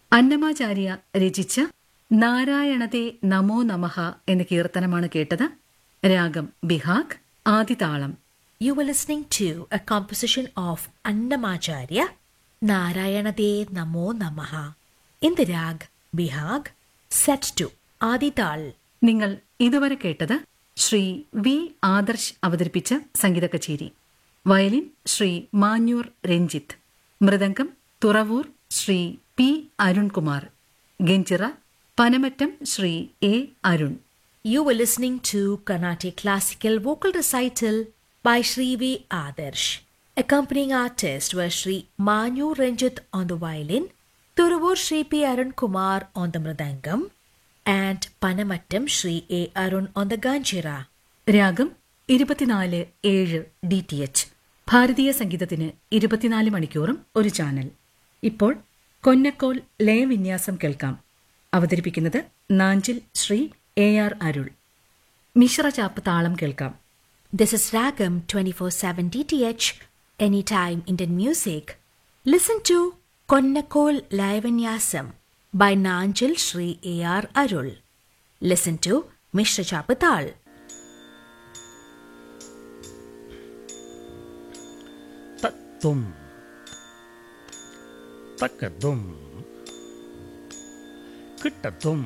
അന്നമാചാര്യ രചിച്ച നാരായണതേ നമോ നമഃ എന്ന കീർത്തനമാണ് കേട്ടത്. രാഗം Behag, ആദിതാളം. You were listening to a composition of Annamacharya, Narayana De Namo Namaha, in the rag Bihag, set to Adital. നിങ്ങൾ ഇതുവരെ കേട്ടത് ശ്രീ വി ആദർശ് അവതരിപ്പിച്ച സംഗീത കച്ചേരി. Violin Shri Manjoor Ranjith, mridangam Thuravoor Shri P Arunkumar, ganjira Panamattom Shri A Arun. You were listening to Carnatic Classical Vocal Recital by Shri V. Adarsh. Accompanying artists were Shri Manu Ranjit on the violin, Thuruvur Shri P. Arun Kumar on the mridangam, and Panamattam Shri A. Arun on the ganjira. രാഗം 24/7 DTH. ഭാരതീയ സംഗീതത്തിന് 24 മണിക്കൂറും ഒരു channel. ഇപ്പോൾ കൊന്നക്കോൽ ലയവിന്യാസം കേൾക്കാം. അവതരിപ്പിക്കുന്നത് Nanjil Shri A R അരുൾ. മിശ്രചാപ്പ് താളം കേൾക്കാം. This is Ragam 24/7 DTH, anytime Indian music. Listen to Konnakol Layavanyasam by Nanjil Shri A.R. Arul. Listen to Mishra Chapatal. Tatum Takadum Kitatum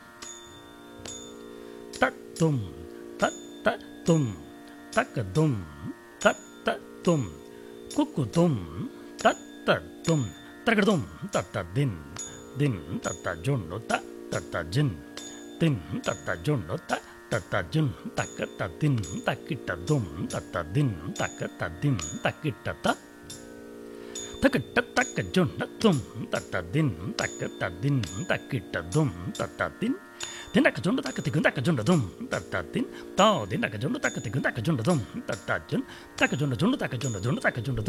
Tatum Tatum Takadum Tatatum Kukudum Tatatum Takadum Tatadin Din Tatajuno Tatajin Din Tatajuno Tatajin Takatadin Takitadum Tatadin Takatadin Takitata Takatakajunatum Tatadin Takatadin Takitadum Tatadin Dinakajunda Takatikundakajundadum Tatadin Tao Dinakajunda Takatikundakajundadum Tatajun Takajunda Takajunda Takajunda